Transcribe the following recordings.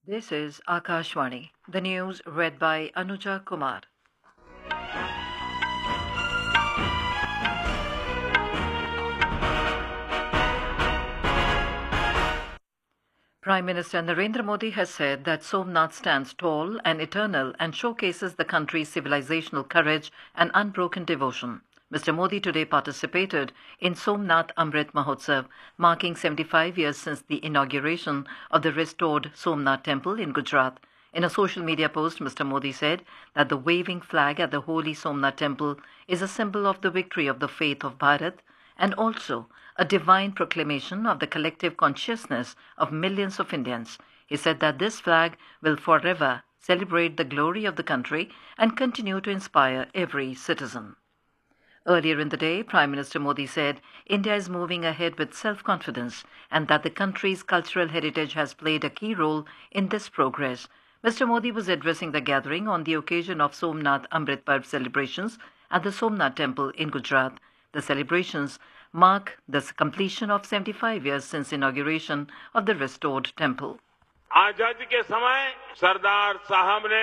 This is Akashvani. The news read by Anuja Kumar. Prime Minister Narendra Modi has said that Somnath stands tall and eternal and showcases the country's civilizational courage and unbroken devotion. Mr. Modi today participated in Somnath Amrit Mahotsav, marking 75 years since the inauguration of the restored Somnath Temple in Gujarat. In a social media post, Mr. Modi said that the waving flag at the holy Somnath Temple is a symbol of the victory of the faith of Bharat and also a divine proclamation of the collective consciousness of millions of Indians. He said that this flag will forever celebrate the glory of the country and continue to inspire every citizen. Earlier in the day, Prime Minister Modi said India is moving ahead with self-confidence and that the country's cultural heritage has played a key role in this progress. Mr. Modi was addressing the gathering on the occasion of Somnath Amrit Parv celebrations at the Somnath Temple in Gujarat. The celebrations mark the completion of 75 years since inauguration of the restored temple. आजादी के समय सरदार साहब ने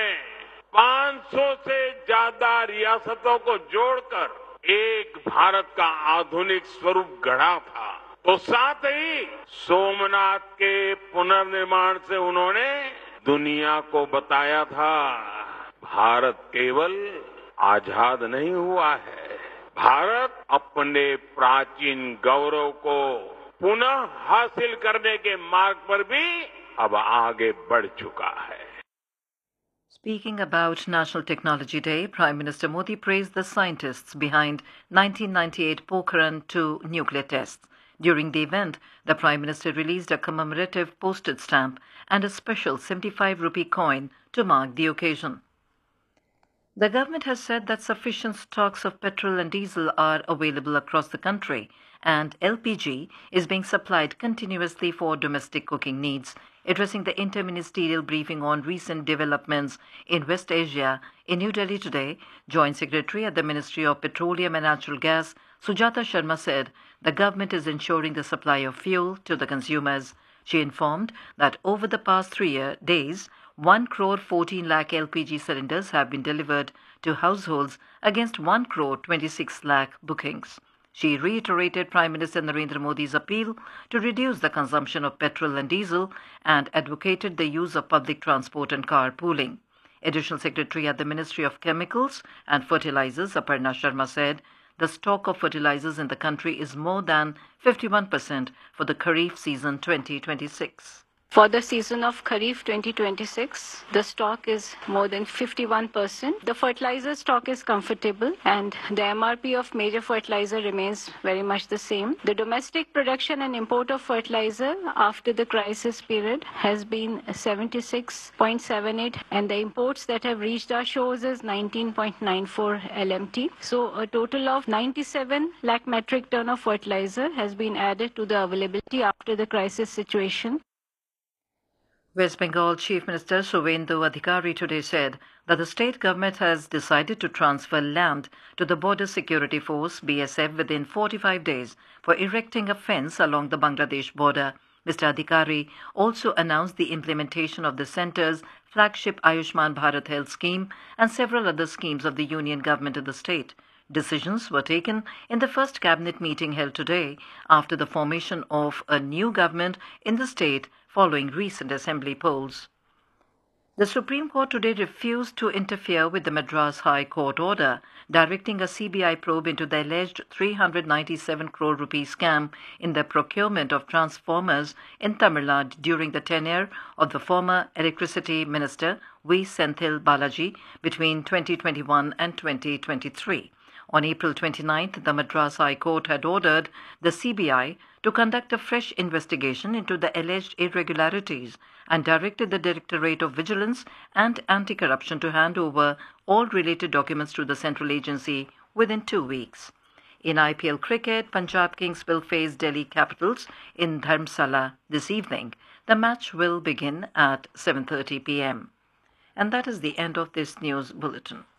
500 से ज्यादा रियासतों को जोड़कर एक भारत का आधुनिक स्वरूप गढ़ा था। तो साथ ही सोमनाथ के पुनर्निर्माण से उन्होंने दुनिया को बताया था भारत केवल आजाद नहीं हुआ है, भारत अपने प्राचीन गौरव को पुनः हासिल करने के मार्ग पर भी अब आगे बढ़ चुका है। Speaking about National Technology Day, Prime Minister Modi praised the scientists behind 1998 Pokhran-2 nuclear tests. During the event, the Prime Minister released a commemorative postage stamp and a special 75 rupee coin to mark the occasion. The government has said that sufficient stocks of petrol and diesel are available across the country and LPG is being supplied continuously for domestic cooking needs. Addressing the interministerial briefing on recent developments in West Asia in New Delhi today, Joint Secretary at the Ministry of Petroleum and Natural Gas, Sujata Sharma said the government is ensuring the supply of fuel to the consumers. She informed that over the past 3 days, 1 crore 14 lakh LPG cylinders have been delivered to households against 1 crore 26 lakh bookings. She reiterated Prime Minister Narendra Modi's appeal to reduce the consumption of petrol and diesel and advocated the use of public transport and carpooling. Additional Secretary at the Ministry of Chemicals and Fertilizers, Aparna Sharma, said the stock of fertilizers in the country is more than 51% for the Kharif season 2026. For the season of Kharif 2026, the stock is more than 51%. The fertilizer stock is comfortable and the MRP of major fertilizer remains very much the same. The domestic production and import of fertilizer after the crisis period has been 76.78 and the imports that have reached our shores is 19.94 LMT. So a total of 97 lakh metric ton of fertilizer has been added to the availability after the crisis situation. West Bengal Chief Minister Suvendu Adhikari today said that the state government has decided to transfer land to the Border Security Force BSF within 45 days for erecting a fence along the Bangladesh border. Mr. Adhikari also announced the implementation of the centre's flagship Ayushman Bharat Health Scheme and several other schemes of the union government of the state. Decisions were taken in the first cabinet meeting held today after the formation of a new government in the state following recent assembly polls. The Supreme Court today refused to interfere with the Madras High Court order directing a CBI probe into the alleged 397 crore rupee scam in the procurement of transformers in Tamil Nadu during the tenure of the former Electricity Minister V. Senthil Balaji between 2021 and 2023. On April 29th, the Madras High Court had ordered the CBI to conduct a fresh investigation into the alleged irregularities and directed the Directorate of Vigilance and Anti-Corruption to hand over all related documents to the central agency within 2 weeks. In IPL cricket, Punjab Kings will face Delhi Capitals in Dharamsala this evening. The match will begin at 7:30 p.m. And that is the end of this news bulletin.